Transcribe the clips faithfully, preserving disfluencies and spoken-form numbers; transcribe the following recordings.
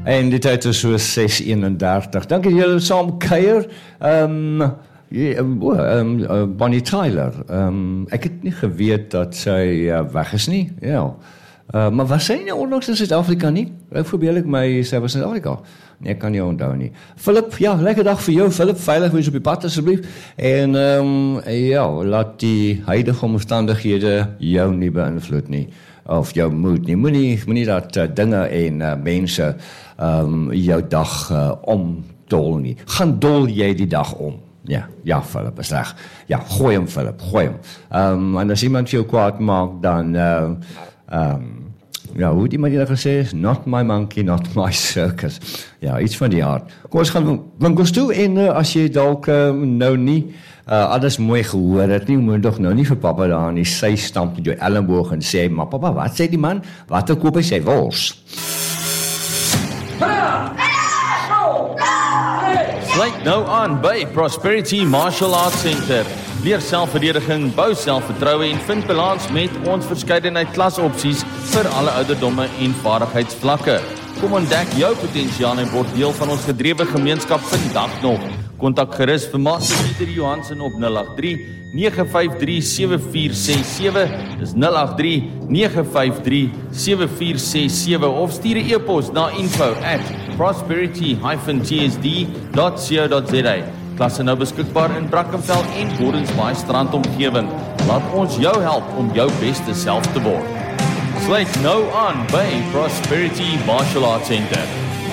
En die tyd is so ses eenendertig. Dankie dat julle saam kuier. Um, ja, oh, um, uh, Bonnie Tyler. Um, ek het nie geweet dat sy uh, weg is nie. Ja. Uh, maar was sy nie onlangs in Suid-Afrika nie? Ek verbeel ek my, sy was in Suid-Afrika. Nee, ek kan nie onthou nie. Philip, ja, lekker dag vir jou, Philip, veilig wees op die pad asseblief. En um, ja, laat die huidige omstandighede jou nie beïnvloed nie. Of jou moed nie. Moenie, moenie dat uh, dinge en uh, mense um, jou dag uh, omdol nie. Gaan dol jy die dag om. Ja, ja, Philip, is reg. Ja, gooi hom, Philip, gooi hom. Um, en as iemand jou kwaad maak, dan... Uh, um, ja, hoe die manier gesê is, not my monkey, not my circus. Ja, iets van die aard. Kom ons gaan winkels toe, en uh, as jy dalk uh, nou nie uh, alles mooi gehoor het nie, moet toch nou nie vir papa daar in die sy stamp met jou elleboog en sê, maar papa, wat sê die man? Wat koop hy sê, wors? Sluit nou aan by Prosperity Martial Arts Center. Leer selfverdediging, bou selfvertroue en vind balans met ons verskeidenheid klasopsies vir alle ouderdomme en vaardigheidsvlakke. Kom ontdek jou potensiaal en word deel van ons gedrewe gemeenskap vandag nog. Kontak gerus vir Master Pieter Johansen op nul agt drie, nege vyf drie, sewe vier ses sewe, dis nul agt drie, nege vyf drie, sewe vier ses sewe of stuur 'n e-pos na info at prosperity dash t s d dot co dot z a. Klasse nou beskikbaar in Brackenfell en Gordons Bay strand omgewing. Laat ons jou help om jou beste self te word. Sluit nou aan by Prosperity Martial Arts Center.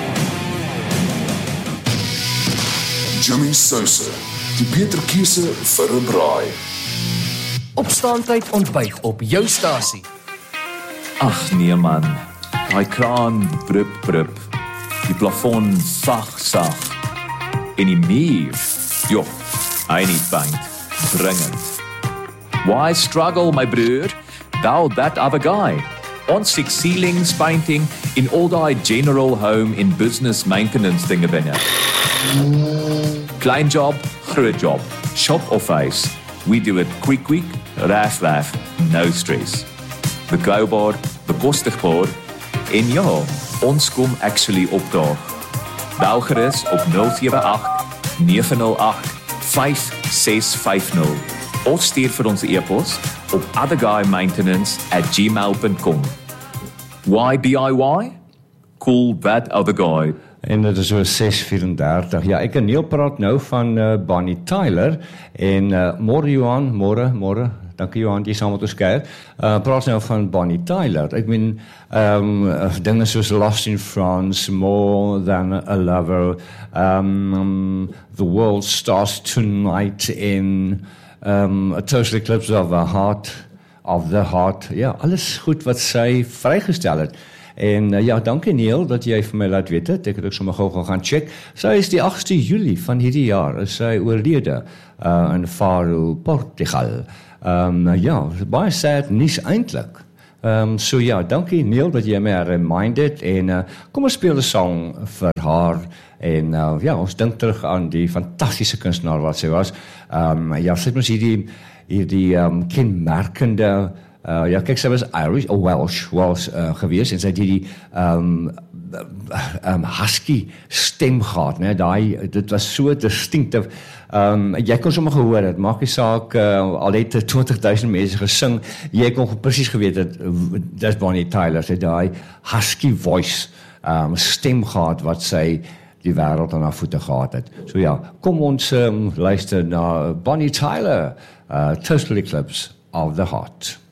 Jimmy Sousa, die Peter Kiese vir 'n braai. Opstaantyd ontbyt op jou stasie. Ag nee man, daai kraan brup brup, die plafon sag sag, en die muur, joh, I need paint, dringend. Why struggle my broer, thou that other guy? Ons six ceilings painting in all die general home in business maintenance dinge binne. Klein job, groot job, shop of face, we do it quick quick, raf raf, no stress. Betroubaar, bekostigbaar, en ja, ons kom actually opdaag. Bel gerus op nul sewe agt, nege nul agt, vyf ses vyf nul of stuur vir ons e-pos op otherguymaintenance at gmail dot com. Why D I Y? Call that other guy. En dit is so ses vyf-en-dertig. Ja, ek en Neil praat nou van uh, Bonnie Tyler en uh, môre Johan, môre, môre. Dankie Johan, jy saam met ons kuier. Uh, praat nou van Bonnie Tyler. Ek meen, um, dinge soos Lost in France, More Than a Lover, um, um, The World Starts Tonight in um, A Total Eclipse of the Heart, of the Heart. Ja, alles goed wat sy vrygestel het. En uh, ja, dankie Neil dat jy vir my laat weet het. Ek het ook sommer gou gaan check. Sy is die agste Julie van hierdie jaar, is sy oorlede uh, in Faro, Portugal. Um, ja, baie sad nuus eintlik. Um, so ja, dankie Neil dat jy my reminded en uh, kom ons speel 'n song vir haar en uh, ja, ons dink terug aan die fantastiese kunstenaar wat sy was. Um, ja, sy het mos hierdie hierdie um, kenmerkende Uh, ja, kyk, sy was Irish, of Welsh, Welsh uh, gewees, en sy het die um, um, husky stem gehad, né? Daai, dit was so distinctief. Um, jy kon sommer gehoor het, maak die saak, uh, al het twintig duisend mense gesing, jy kon presies geweet het, dis Bonnie Tyler, sy daai husky voice, um, stem gehad, wat sy die wêreld aan haar voete gehad het. So ja, kom ons um, luister na Bonnie Tyler, uh, Total Eclipse of the Heart.